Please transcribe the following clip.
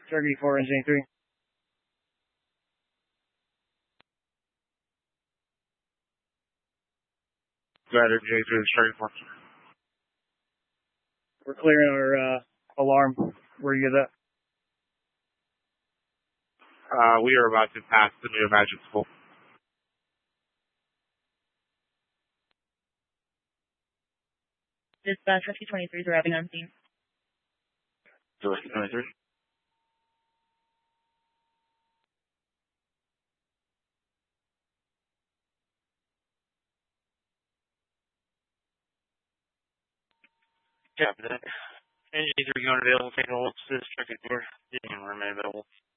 Turkey 4, Engine 3. Glider J3, Striker 4. We're clearing our alarm. Where you get that? We are about to pass the new Imagine School. Dispatch, Rescue 23 is arriving on scene. Rescue 23. Copy that. Engine 3 going available, taking a look to this Striker 4. Didn't remain available.